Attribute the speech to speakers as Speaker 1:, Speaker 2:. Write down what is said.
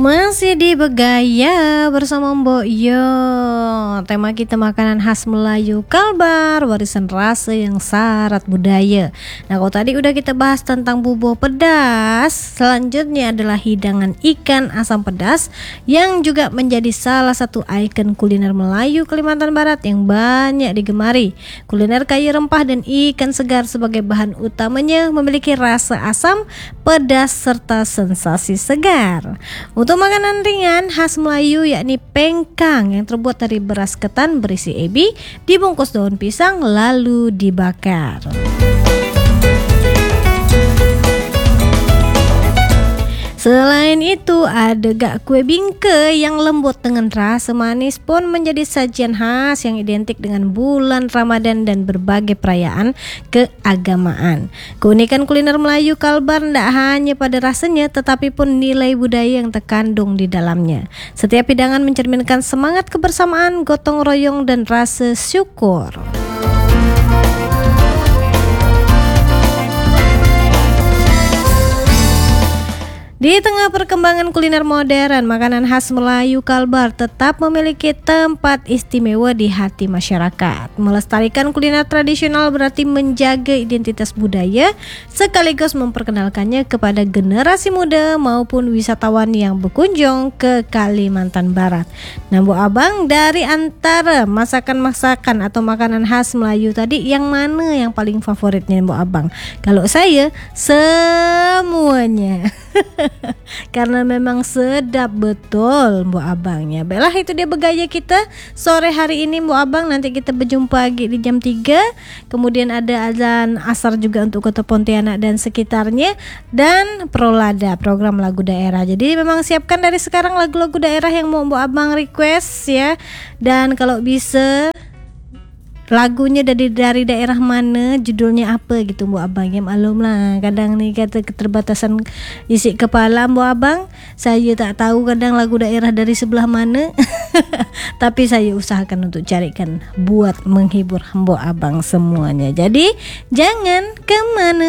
Speaker 1: Masih di Begaya bersama Mbok Yo. Tema kita makanan khas Melayu Kalbar, warisan rasa yang syarat budaya. Nah, kalau tadi udah kita bahas tentang bubur pedas, selanjutnya adalah hidangan ikan asam pedas yang juga menjadi salah satu ikon kuliner Melayu Kalimantan Barat yang banyak digemari. Kuliner kaya rempah dan ikan segar sebagai bahan utamanya memiliki rasa asam, pedas serta sensasi segar. Untuk makanan ringan khas Melayu yakni pengkang yang terbuat dari beras ketan berisi ebi, dibungkus daun pisang lalu dibakar. Selain itu ada gak kue bingke yang lembut dengan rasa manis pun menjadi sajian khas yang identik dengan bulan Ramadan dan berbagai perayaan keagamaan. Keunikan kuliner Melayu Kalbar tidak hanya pada rasanya tetapi pun nilai budaya yang terkandung di dalamnya. Setiap hidangan mencerminkan semangat kebersamaan, gotong royong dan rasa syukur. Di tengah perkembangan kuliner modern, makanan khas Melayu Kalbar tetap memiliki tempat istimewa di hati masyarakat. Melestarikan kuliner tradisional berarti menjaga identitas budaya sekaligus memperkenalkannya kepada generasi muda maupun wisatawan yang berkunjung ke Kalimantan Barat. Nah, Bu Abang, dari antara masakan-masakan atau makanan khas Melayu tadi, yang mana yang paling favoritnya Bu Abang? Kalau saya, semuanya. Karena memang sedap betul Bu Abangnya. Baiklah, itu dia Begaya kita sore hari ini Bu Abang. Nanti kita berjumpa lagi di jam 3. Kemudian ada azan asar juga untuk Kota Pontianak dan sekitarnya, dan Prolada, program lagu daerah. Jadi memang siapkan dari sekarang lagu-lagu daerah yang mau Bu Abang request ya. Dan kalau bisa lagunya dari daerah mana, judulnya apa gitu Bu Abang. Ya maklum lah, kadang nih kata keterbatasan isi kepala Bu Abang, saya tak tahu kadang lagu daerah dari sebelah mana. Tapi saya usahakan untuk carikan buat menghibur Bu Abang semuanya. Jadi jangan kemana